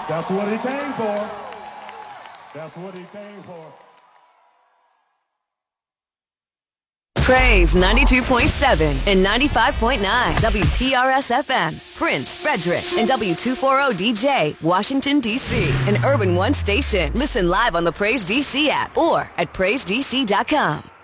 That's what he came for. That's what he came for. Praise 92.7 and 95.9 WPRS FM, Prince, Frederick, and W240DJ, Washington, D.C., an Urban One station. Listen live on the Praise DC app or at PraiseDC.com.